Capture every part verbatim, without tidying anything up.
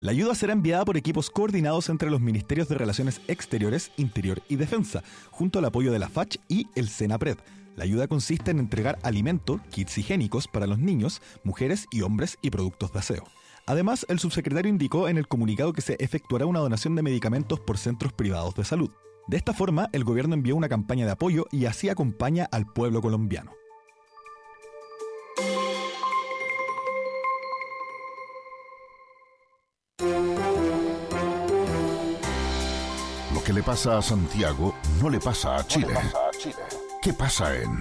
La ayuda será enviada por equipos coordinados entre los Ministerios de Relaciones Exteriores, Interior y Defensa, junto al apoyo de la F A C H y el SENAPRED. La ayuda consiste en entregar alimento, kits higiénicos para los niños, mujeres y hombres y productos de aseo. Además, el subsecretario indicó en el comunicado que se efectuará una donación de medicamentos por centros privados de salud. De esta forma, el gobierno envió una campaña de apoyo y así acompaña al pueblo colombiano. Lo que le pasa a Santiago no le pasa a Chile. No le pasa a Chile. ¿Qué pasa en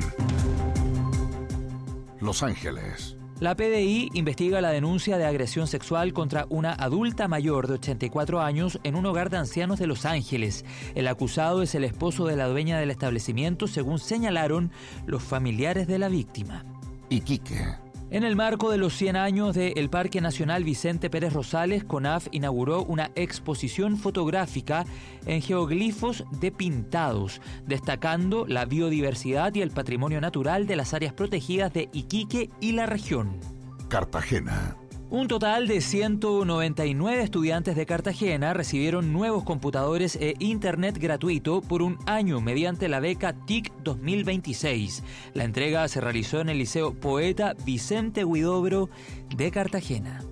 Los Ángeles? La P D I investiga la denuncia de agresión sexual contra una adulta mayor de ochenta y cuatro años en un hogar de ancianos de Los Ángeles. El acusado es el esposo de la dueña del establecimiento, según señalaron los familiares de la víctima. Iquique. En el marco de los cien años del Parque Nacional Vicente Pérez Rosales, CONAF inauguró una exposición fotográfica en geoglifos de pintados, destacando la biodiversidad y el patrimonio natural de las áreas protegidas de Iquique y la región. Cartagena. Un total de ciento noventa y nueve estudiantes de Cartagena recibieron nuevos computadores e internet gratuito por un año mediante la beca T I C dos mil veintiséis. La entrega se realizó en el Liceo Poeta Vicente Huidobro de Cartagena.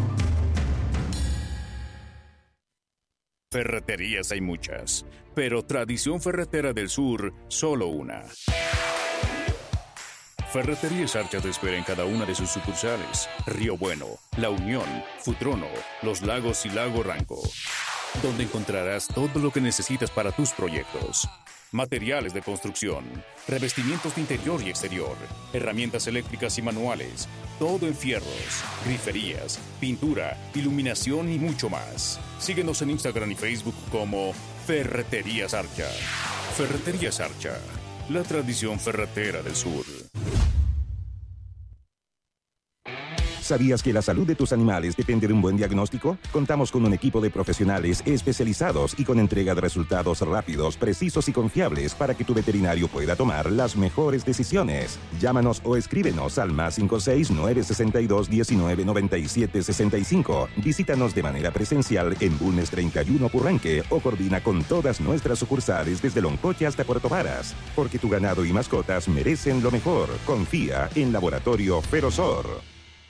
Ferreterías hay muchas, pero Tradición Ferretera del Sur, solo una. Ferreterías Archa te espera en cada una de sus sucursales: Río Bueno, La Unión, Futrono, Los Lagos y Lago Ranco, donde encontrarás todo lo que necesitas para tus proyectos. Materiales de construcción, revestimientos de interior y exterior, herramientas eléctricas y manuales, todo en fierros, griferías, pintura, iluminación y mucho más. Síguenos en Instagram y Facebook como Ferreterías Archa. Ferreterías Archa, la tradición ferretera del sur. ¿Sabías que la salud de tus animales depende de un buen diagnóstico? Contamos con un equipo de profesionales especializados y con entrega de resultados rápidos, precisos y confiables para que tu veterinario pueda tomar las mejores decisiones. Llámanos o escríbenos al más cinco seis nueve seis dos uno nueve nueve siete seis cinco. Visítanos de manera presencial en Bulnes treinta y uno Purranque o coordina con todas nuestras sucursales desde Loncoche hasta Puerto Varas. Porque tu ganado y mascotas merecen lo mejor. Confía en Laboratorio Ferozor.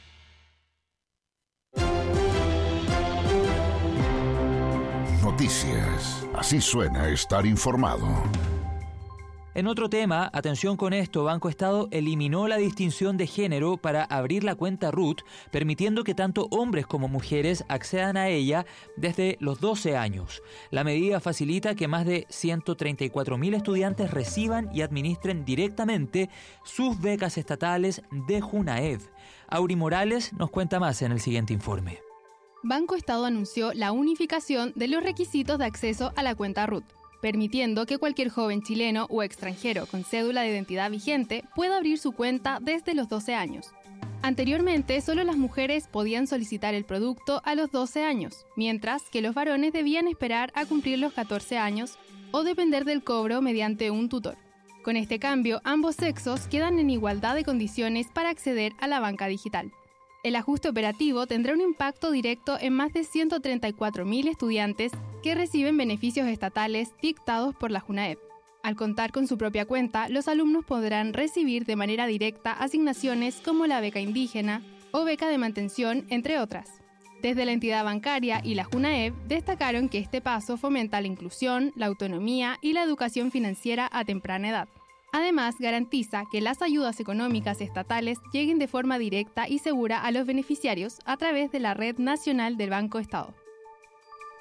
Noticias. Así suena estar informado. En otro tema, atención con esto, Banco Estado eliminó la distinción de género para abrir la cuenta R U T, permitiendo que tanto hombres como mujeres accedan a ella desde los doce años. La medida facilita que más de ciento treinta y cuatro mil estudiantes reciban y administren directamente sus becas estatales de JUNAEV. Auri Morales nos cuenta más en el siguiente informe. Banco Estado anunció la unificación de los requisitos de acceso a la cuenta R U T, permitiendo que cualquier joven chileno o extranjero con cédula de identidad vigente pueda abrir su cuenta desde los doce años. Anteriormente, solo las mujeres podían solicitar el producto a los doce años, mientras que los varones debían esperar a cumplir los catorce años o depender del cobro mediante un tutor. Con este cambio, ambos sexos quedan en igualdad de condiciones para acceder a la banca digital. El ajuste operativo tendrá un impacto directo en más de ciento treinta y cuatro mil estudiantes que reciben beneficios estatales dictados por la JUNAEV. Al contar con su propia cuenta, los alumnos podrán recibir de manera directa asignaciones como la beca indígena o beca de mantención, entre otras. Desde la entidad bancaria y la JUNAEV destacaron que este paso fomenta la inclusión, la autonomía y la educación financiera a temprana edad. Además, garantiza que las ayudas económicas estatales lleguen de forma directa y segura a los beneficiarios a través de la Red Nacional del Banco Estado.